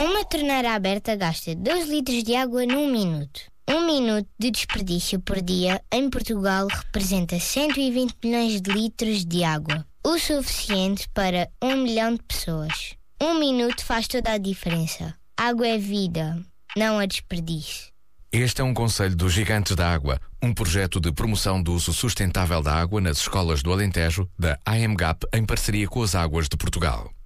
Uma torneira aberta gasta 2 litros de água num minuto. 1 minuto de desperdício por dia em Portugal representa 120 milhões de litros de água, o suficiente para 1 milhão de pessoas. 1 minuto faz toda a diferença. Água é vida, não a desperdício. Este é um conselho dos Gigantes da Água, um projeto de promoção do uso sustentável da água nas escolas do Alentejo, da AMGAP, em parceria com as Águas de Portugal.